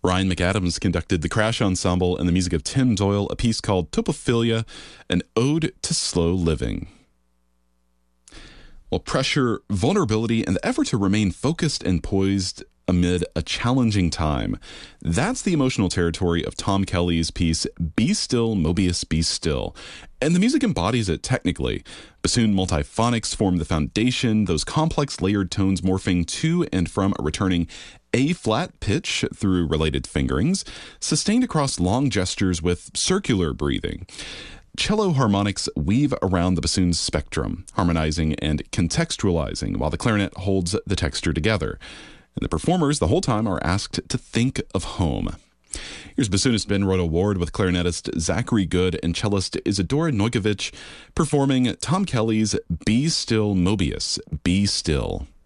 Ryan McAdams conducted the Crash Ensemble and the music of Tim Doyle, a piece called Topophilia, an ode to slow living. Well, pressure, vulnerability, and the effort to remain focused and poised amid a challenging time. That's the emotional territory of Tom Kelly's piece, Be Still, Mobius, Be Still. And the music embodies it technically. Bassoon multiphonics form the foundation, those complex layered tones morphing to and from a returning A-flat pitch through related fingerings, sustained across long gestures with circular breathing. Cello harmonics weave around the bassoon's spectrum, harmonizing and contextualizing, while the clarinet holds the texture together. And the performers, the whole time, are asked to think of home. Here's bassoonist Ben Rhoda Ward with clarinetist Zachary Good and cellist Isadora Nojkovic performing Tom Kelly's Be Still, Mobius, Be Still.